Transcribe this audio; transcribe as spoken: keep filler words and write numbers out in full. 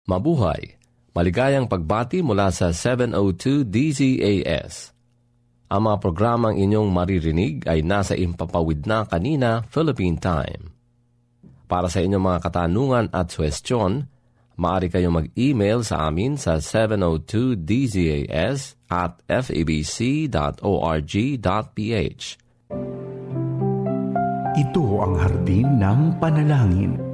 Mabuhay! Maligayang pagbati mula sa seven oh two D Z A S. Ang mga programang inyong maririnig ay nasa Impapawid na Kanina, Philippine Time. Para sa inyong mga katanungan at suwestyon, maaari kayong mag-email sa amin sa seven oh two D Z A S at f e b c dot org dot p h. Ito ang hardin ng panalangin